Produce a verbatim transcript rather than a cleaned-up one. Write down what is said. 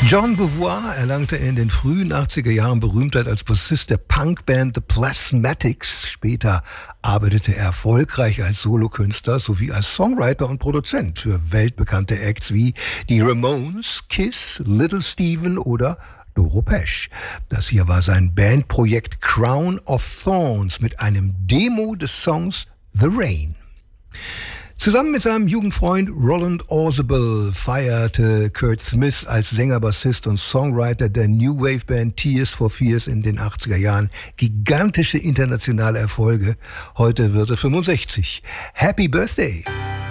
John Beauvoir erlangte in den frühen achtziger Jahren Berühmtheit als Bassist der Punkband The Plasmatics. Später arbeitete er erfolgreich als Solokünstler sowie als Songwriter und Produzent für weltbekannte Acts wie die Ramones, Kiss, Little Steven oder Doro Pesch. Das hier war sein Bandprojekt Crown of Thorns mit einem Demo des Songs The Rain. Zusammen mit seinem Jugendfreund Roland Orzabal feierte Curt Smith als Sänger, Bassist und Songwriter der New Wave Band Tears for Fears in den achtziger Jahren gigantische internationale Erfolge. Heute wird er fünfundsechzig. Happy Birthday!